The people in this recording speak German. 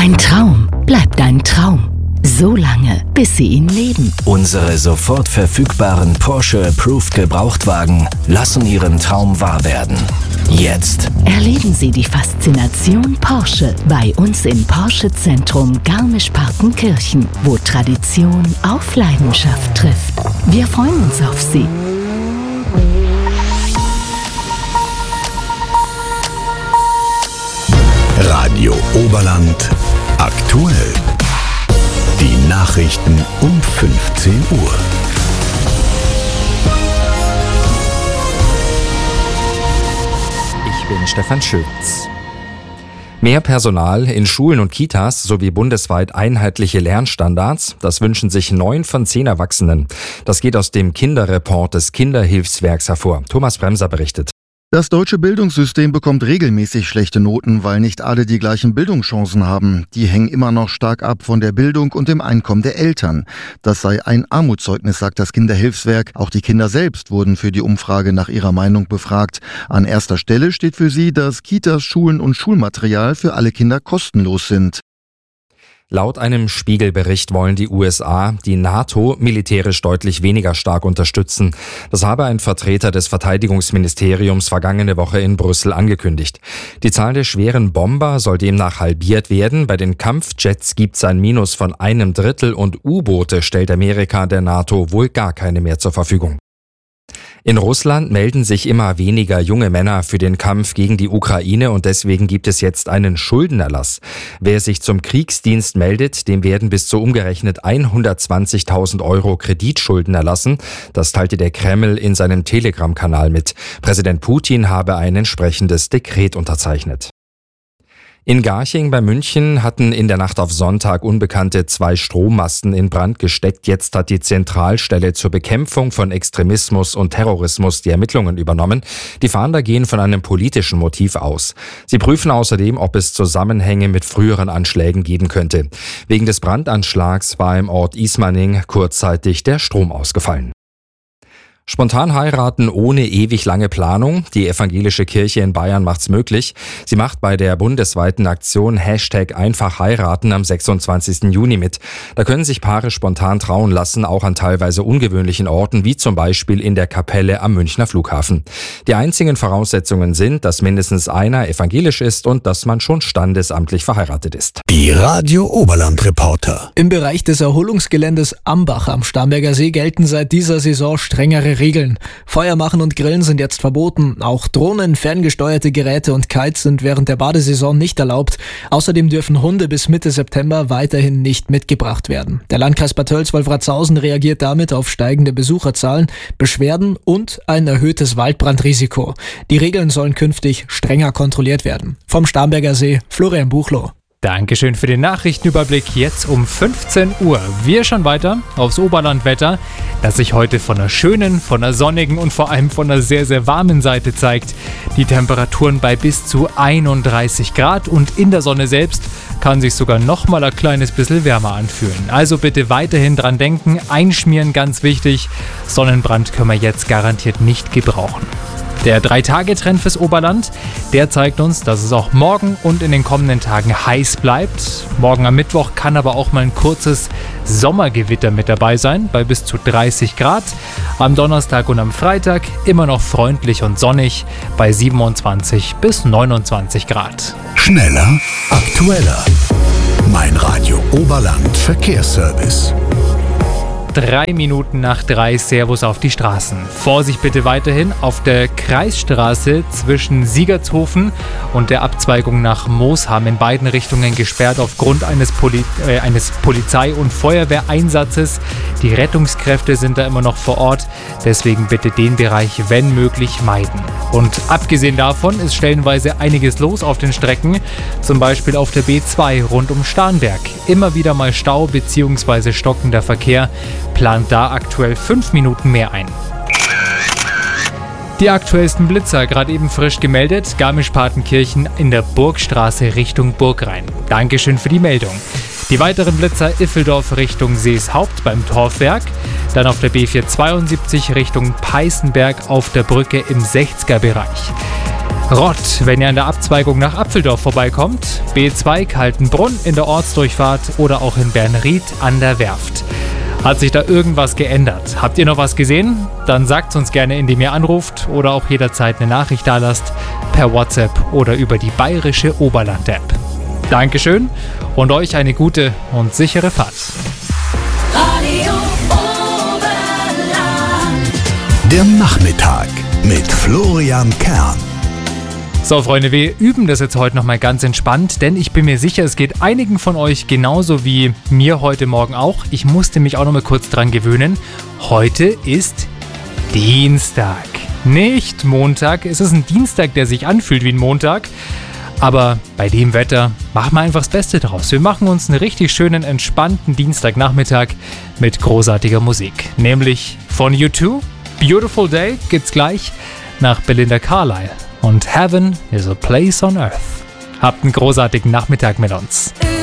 Ein Traum bleibt ein Traum. So lange, bis Sie ihn leben. Unsere sofort verfügbaren Porsche Approved Gebrauchtwagen lassen Ihren Traum wahr werden. Jetzt Erleben Sie die Faszination Porsche bei uns im Porsche Zentrum Garmisch-Partenkirchen, wo Tradition auf Leidenschaft trifft. Wir freuen uns auf Sie. Radio Oberland aktuell. Die Nachrichten um 15 Uhr. Ich bin Stefan Schütz. Mehr Personal in Schulen und Kitas sowie bundesweit einheitliche Lernstandards, das wünschen sich 9 von 10 Erwachsenen. Das geht aus dem Kinderreport des Kinderhilfswerks hervor. Thomas Bremser berichtet. Das deutsche Bildungssystem bekommt regelmäßig schlechte Noten, weil nicht alle die gleichen Bildungschancen haben. Die hängen immer noch stark ab von der Bildung und dem Einkommen der Eltern. Das sei ein Armutszeugnis, sagt das Kinderhilfswerk. Auch die Kinder selbst wurden für die Umfrage nach ihrer Meinung befragt. An erster Stelle steht für sie, dass Kitas, Schulen und Schulmaterial für alle Kinder kostenlos sind. Laut einem Spiegelbericht wollen die USA die NATO militärisch deutlich weniger stark unterstützen. Das habe ein Vertreter des Verteidigungsministeriums vergangene Woche in Brüssel angekündigt. Die Zahl der schweren Bomber soll demnach halbiert werden. Bei den Kampfjets gibt es ein Minus von 1/3 und U-Boote stellt Amerika der NATO wohl gar keine mehr zur Verfügung. In Russland melden sich immer weniger junge Männer für den Kampf gegen die Ukraine und deswegen gibt es jetzt einen Schuldenerlass. Wer sich zum Kriegsdienst meldet, dem werden bis zu umgerechnet 120.000 € Kreditschulden erlassen. Das teilte der Kreml in seinem Telegram-Kanal mit. Präsident Putin habe ein entsprechendes Dekret unterzeichnet. In Garching bei München hatten in der Nacht auf Sonntag Unbekannte 2 Strommasten in Brand gesteckt. Jetzt hat die Zentralstelle zur Bekämpfung von Extremismus und Terrorismus die Ermittlungen übernommen. Die Fahnder gehen von einem politischen Motiv aus. Sie prüfen außerdem, ob es Zusammenhänge mit früheren Anschlägen geben könnte. Wegen des Brandanschlags war im Ort Ismaning kurzzeitig der Strom ausgefallen. Spontan heiraten ohne ewig lange Planung. Die evangelische Kirche in Bayern macht's möglich. Sie macht bei der bundesweiten Aktion #einfachheiraten am 26. Juni mit. Da können sich Paare spontan trauen lassen, auch an teilweise ungewöhnlichen Orten, wie zum Beispiel in der Kapelle am Münchner Flughafen. Die einzigen Voraussetzungen sind, dass mindestens einer evangelisch ist und dass man schon standesamtlich verheiratet ist. Die Radio Oberland Reporter. Im Bereich des Erholungsgeländes Ambach am Starnberger See gelten seit dieser Saison strengere Regeln. Feuer machen und Grillen sind jetzt verboten. Auch Drohnen, ferngesteuerte Geräte und Kites sind während der Badesaison nicht erlaubt. Außerdem dürfen Hunde bis Mitte September weiterhin nicht mitgebracht werden. Der Landkreis Bad Tölz-Wolfratshausen reagiert damit auf steigende Besucherzahlen, Beschwerden und ein erhöhtes Waldbrandrisiko. Die Regeln sollen künftig strenger kontrolliert werden. Vom Starnberger See, Florian Buchloh. Dankeschön für den Nachrichtenüberblick. Jetzt um 15 Uhr. Wir schauen weiter aufs Oberlandwetter, das sich heute von einer schönen, von einer sonnigen und vor allem von einer sehr, sehr warmen Seite zeigt. Die Temperaturen bei bis zu 31 Grad und in der Sonne selbst kann sich sogar noch mal ein kleines bisschen wärmer anfühlen. Also bitte weiterhin dran denken, einschmieren ganz wichtig. Sonnenbrand können wir jetzt garantiert nicht gebrauchen. Der 3-Tage-Trend fürs Oberland, der zeigt uns, dass es auch morgen und in den kommenden Tagen heiß bleibt. Morgen am Mittwoch kann aber auch mal ein kurzes Sommergewitter mit dabei sein, bei bis zu 30 Grad. Am Donnerstag und am Freitag immer noch freundlich und sonnig, bei 27 bis 29 Grad. Schneller, aktueller. Mein Radio Oberland Verkehrsservice. 3 Minuten nach 3, Servus auf die Straßen. Vorsicht bitte weiterhin auf der Kreisstraße zwischen Siegertshofen und der Abzweigung nach Moosham in beiden Richtungen gesperrt aufgrund eines Polizei- und Feuerwehreinsatzes. Die Rettungskräfte sind da immer noch vor Ort, deswegen bitte den Bereich, wenn möglich, meiden. Und abgesehen davon ist stellenweise einiges los auf den Strecken, zum Beispiel auf der B2 rund um Starnberg. Immer wieder mal Stau bzw. stockender Verkehr. Plant da aktuell 5 Minuten mehr ein. Die aktuellsten Blitzer, gerade eben frisch gemeldet, Garmisch-Partenkirchen in der Burgstraße Richtung Burgrhein. Dankeschön für die Meldung. Die weiteren Blitzer Iffeldorf Richtung Seeshaupt beim Torfwerk, dann auf der B472 Richtung Peißenberg auf der Brücke im 60er Bereich. Rott, wenn ihr an der Abzweigung nach Apfeldorf vorbeikommt. B2 Kaltenbrunn in der Ortsdurchfahrt oder auch in Bernried an der Werft. Hat sich da irgendwas geändert? Habt ihr noch was gesehen? Dann sagt's uns gerne, indem ihr anruft oder auch jederzeit eine Nachricht dalasst per WhatsApp oder über die bayerische Oberland-App. Dankeschön und euch eine gute und sichere Fahrt. Radio Oberland. Der Nachmittag mit Florian Kern. So Freunde, wir üben das jetzt heute nochmal ganz entspannt, denn ich bin mir sicher, es geht einigen von euch genauso wie mir heute Morgen auch. Ich musste mich auch nochmal kurz dran gewöhnen. Heute ist Dienstag, nicht Montag. Es ist ein Dienstag, der sich anfühlt wie ein Montag. Aber bei dem Wetter machen wir einfach das Beste draus. Wir machen uns einen richtig schönen, entspannten Dienstagnachmittag mit großartiger Musik. Nämlich von U2, Beautiful Day gibt's gleich nach Belinda Carlisle. Und Heaven is a Place on Earth. Habt einen großartigen Nachmittag mit uns.